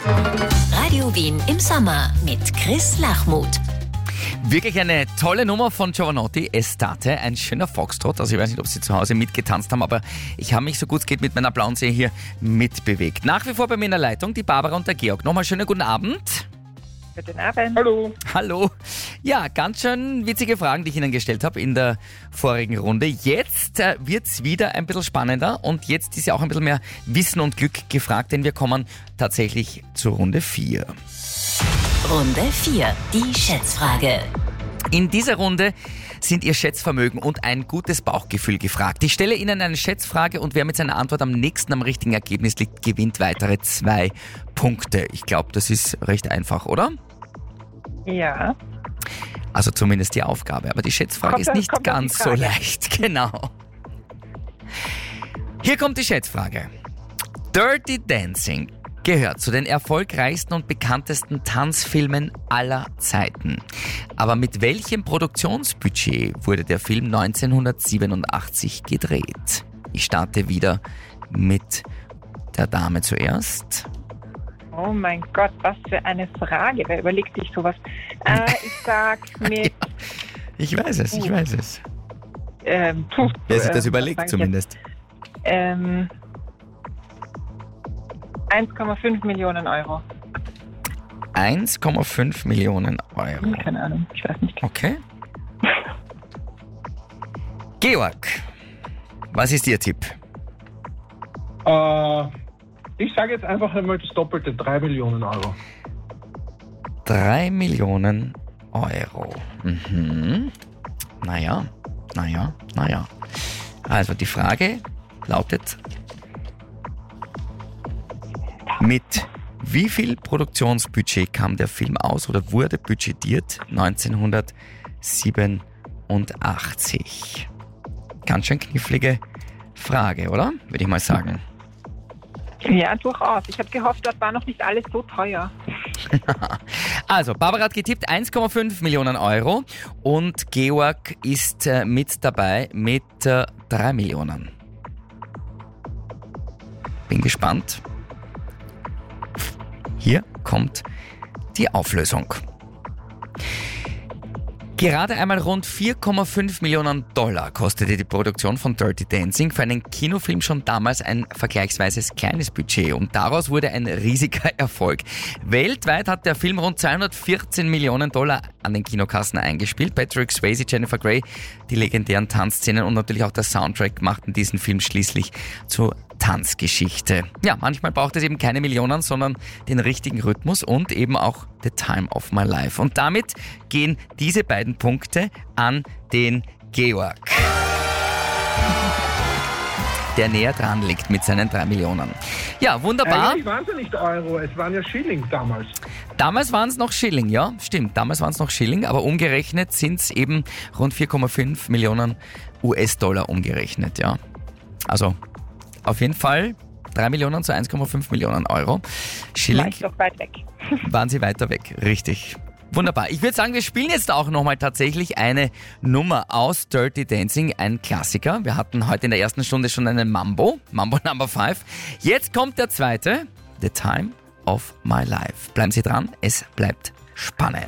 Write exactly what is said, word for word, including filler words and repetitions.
Radio Wien im Sommer mit Chris Lachmuth. Wirklich eine tolle Nummer von Jovanotti, Estate, ein schöner Foxtrot. Also ich weiß nicht, ob Sie zu Hause mitgetanzt haben, aber ich habe mich so gut es geht mit meiner blauen See hier mitbewegt. Nach wie vor bei mir in der Leitung die Barbara und der Georg. Nochmal schönen guten Abend. Guten Abend. Hallo. Hallo. Ja, ganz schön witzige Fragen, die ich Ihnen gestellt habe in der vorigen Runde. Jetzt äh, wird es wieder ein bisschen spannender und jetzt ist ja auch ein bisschen mehr Wissen und Glück gefragt, denn wir kommen tatsächlich zur Runde vier. Runde vier, die Schätzfrage. In dieser Runde sind Ihr Schätzvermögen und ein gutes Bauchgefühl gefragt. Ich stelle Ihnen eine Schätzfrage und wer mit seiner Antwort am nächsten am richtigen Ergebnis liegt, gewinnt weitere zwei Punkte. Ich glaube, das ist recht einfach, oder? Ja. Also zumindest die Aufgabe. Aber die Schätzfrage Kommt ist das- nicht kommt das die ganz so Frage? leicht. Genau. Hier kommt die Schätzfrage. Dirty Dancing gehört zu den erfolgreichsten und bekanntesten Tanzfilmen aller Zeiten. Aber mit welchem Produktionsbudget wurde der Film neunzehnhundertsiebenundachtzig gedreht? Ich starte wieder mit der Dame zuerst. Oh mein Gott, was für eine Frage. Wer überlegt sich sowas? Äh, ich sag mit... Ich weiß es, ich weiß es. ähm, puh, Wer sich das ähm, überlegt was sag ich zumindest. jetzt? Ähm, eins Komma fünf Millionen Euro. eins Komma fünf Millionen Euro. Keine Ahnung, ich weiß nicht. Okay. Georg, was ist Ihr Tipp? Äh, ich sage jetzt einfach einmal das Doppelte, drei Millionen Euro. Drei Millionen Euro. Mhm. Naja, naja, naja. Also die Frage lautet, mit wie viel Produktionsbudget kam der Film aus oder wurde budgetiert neunzehnhundertsiebenundachtzig? Ganz schön knifflige Frage, oder? Würde ich mal sagen. Ja, durchaus. Ich habe gehofft, dort war noch nicht alles so teuer. Also, Barbara hat getippt eins Komma fünf Millionen Euro und Georg ist äh, mit dabei mit äh, drei Millionen. Bin gespannt. Hier kommt die Auflösung. Gerade einmal rund vier Komma fünf Millionen Dollar kostete die Produktion von Dirty Dancing. Für einen Kinofilm schon damals ein vergleichsweise kleines Budget und daraus wurde ein riesiger Erfolg. Weltweit hat der Film rund zweihundertvierzehn Millionen Dollar an den Kinokassen eingespielt. Patrick Swayze, Jennifer Grey, die legendären Tanzszenen und natürlich auch der Soundtrack machten diesen Film schließlich zur Tanzgeschichte. Ja, manchmal braucht es eben keine Millionen, sondern den richtigen Rhythmus und eben auch The Time of My Life. Und damit gehen diese beiden Punkte an den Georg, der näher dran liegt mit seinen drei Millionen. Ja, wunderbar. Eigentlich waren es ja nicht Euro, es waren ja Schilling damals. Damals waren es noch Schilling, ja, stimmt. Damals waren es noch Schilling, aber umgerechnet sind es eben rund vier Komma fünf Millionen U S-Dollar umgerechnet, ja. Also auf jeden Fall drei Millionen zu eins Komma fünf Millionen Euro. Schilling War ich doch weit weg. waren Sie weiter weg, richtig. Wunderbar. Ich würde sagen, wir spielen jetzt auch nochmal tatsächlich eine Nummer aus Dirty Dancing, ein Klassiker. Wir hatten heute in der ersten Stunde schon einen Mambo, Mambo Number five. Jetzt kommt der zweite, The Time of My Life. Bleiben Sie dran, es bleibt spannend.